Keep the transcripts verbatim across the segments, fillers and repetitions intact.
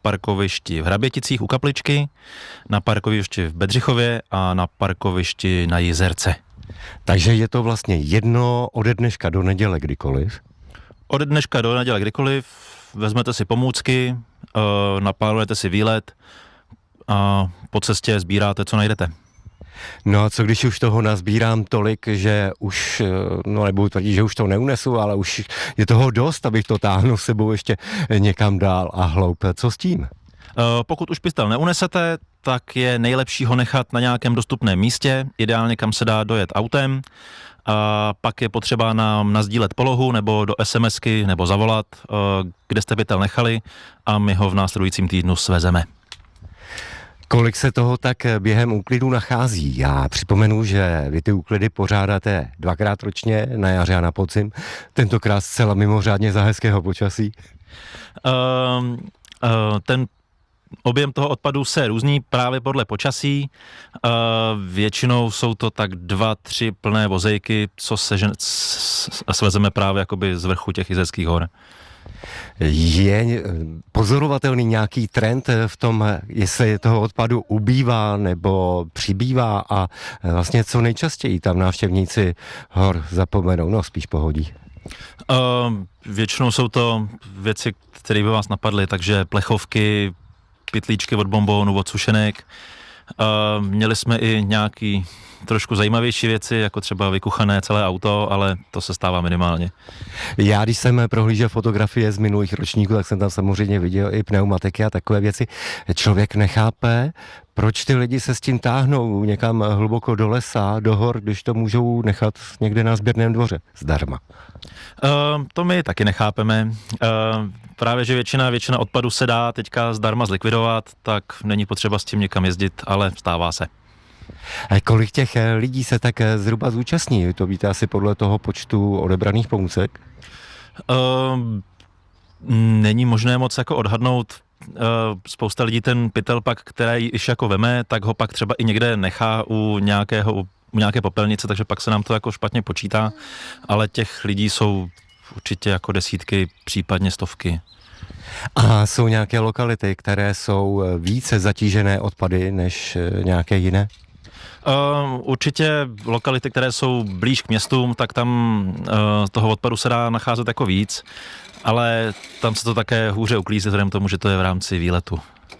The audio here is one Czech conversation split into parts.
parkovišti v Hraběticích u Kapličky, na parkovišti v Bedřichově a na parkovišti na Jizerce. Takže je to vlastně jedno ode dneška do neděle kdykoliv? Ode dneška do neděle kdykoliv, vezmete si pomůcky, naplánujete si výlet a po cestě sbíráte, co najdete. No a co když už toho nazbírám tolik, že už, no nebudu tvrdit, že už to neunesu, ale už je toho dost, abych to táhnul s sebou ještě někam dál a hloub. Co s tím? Pokud už pytel neunesete, tak je nejlepší ho nechat na nějakém dostupném místě, ideálně kam se dá dojet autem. A pak je potřeba nám nasdílet polohu nebo do SMSky nebo zavolat, kde jste pytel nechali a my ho v následujícím týdnu svezeme. Kolik se toho tak během úklidu nachází? Já připomenu, že vy ty úklidy pořádáte dvakrát ročně, na jaře a na podzim, tentokrát zcela mimořádně za hezkého počasí. Uh, uh, ten objem toho odpadu se různí právě podle počasí. Uh, většinou jsou to tak dva, tři plné vozejky, co se žen- svezeme právě jakoby z vrchu těch Jizerských hor. Je pozorovatelný nějaký trend v tom, jestli toho odpadu ubývá nebo přibývá a vlastně co nejčastěji tam návštěvníci hor zapomenou, no spíš pohodí? Uh, většinou jsou to věci, které by vás napadly, takže plechovky, pytlíčky od bonbonů, od sušenek. Uh, měli jsme i nějaký trošku zajímavější věci, jako třeba vykuchané celé auto, ale to se stává minimálně. Já, když jsem prohlížel fotografie z minulých ročníků, tak jsem tam samozřejmě viděl i pneumatiky a takové věci. Člověk nechápe, proč ty lidi se s tím táhnou někam hluboko do lesa, do hor, když to můžou nechat někde na sběrném dvoře zdarma. Uh, to my taky nechápeme. Uh, právě, že většina, většina odpadu se dá teďka zdarma zlikvidovat, tak není potřeba s tím někam jezdit, ale stává se. A kolik těch lidí se tak zhruba zúčastní? To víte asi podle toho počtu odebraných pomůcek? Uh, není možné moc jako odhadnout. Uh, spousta lidí ten pytel pak, který již jako veme, tak ho pak třeba i někde nechá u nějakého, u nějaké popelnice, takže pak se nám to jako špatně počítá, ale těch lidí jsou určitě jako desítky, případně stovky. A jsou nějaké lokality, které jsou více zatížené odpady než nějaké jiné? Uh, určitě lokality, které jsou blíž k městům, tak tam uh, toho odpadu se dá nacházet jako víc, ale tam se to také hůře uklízí, vzhledem k tomu, že to je v rámci výletu.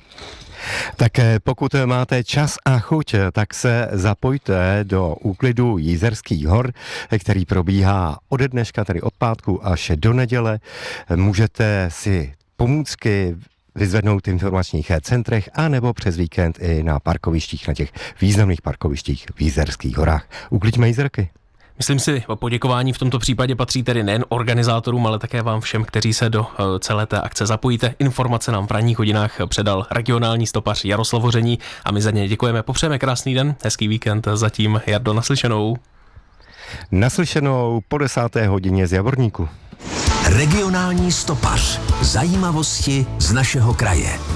Tak pokud máte čas a chuť, tak se zapojte do úklidu Jizerských hor, který probíhá ode dneška, tedy od pátku až do neděle. Můžete si pomůcky vyzvednout v informačních centrech a nebo přes víkend i na parkovištích, na těch významných parkovištích v Jizerských horách. Ukliďme Jizerky. Myslím si, poděkování v tomto případě patří tedy nejen organizátorům, ale také vám všem, kteří se do celé té akce zapojíte. Informace nám v ranních hodinách předal regionální stopař Jaroslav Hoření a my za ně děkujeme. Popřejeme krásný den, hezký víkend, zatím Jardo, naslyšenou. Naslyšenou po desáté hodině z Javorníku. Regionální stopař. Zajímavosti z našeho kraje.